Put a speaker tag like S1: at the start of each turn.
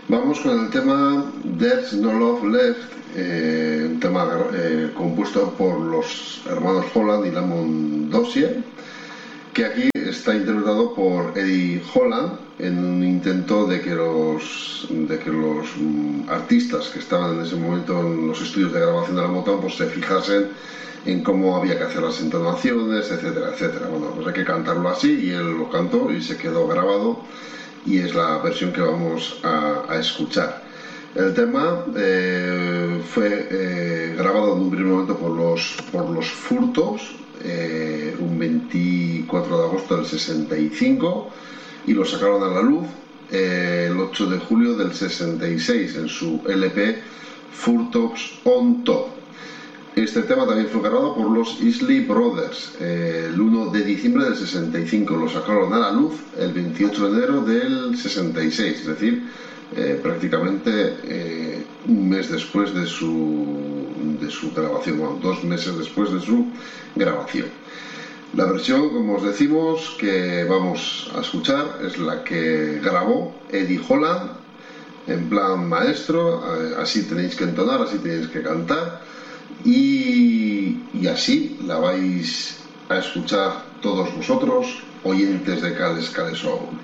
S1: Vamos con el tema There's No Love Left, un tema compuesto por los hermanos Holland y Lamont Dozier, que aquí está interpretado por Eddie Holland en un intento de que los artistas que estaban en ese momento en los estudios de grabación de la Motown pues se fijasen en cómo había que hacer las entonaciones, etcétera, etcétera. Bueno, pues hay que cantarlo así y él lo cantó y se quedó grabado y es la versión que vamos a escuchar. El tema fue grabado en un primer momento por los Furtos, un 24 de agosto del 65, y lo sacaron a la luz el 8 de julio del 66 en su LP Furtos on Top. Este tema también fue grabado por los Isley Brothers el 1 de diciembre del 65. Lo sacaron a la luz el 28 de enero del 66, es decir, prácticamente un mes después de su grabación, bueno, 2 meses después de su grabación. La versión, como os decimos, que vamos a escuchar es la que grabó Eddie Holland en plan maestro. Así tenéis que entonar, así tenéis que cantar, y así la vais a escuchar todos vosotros, oyentes de Cales Soul.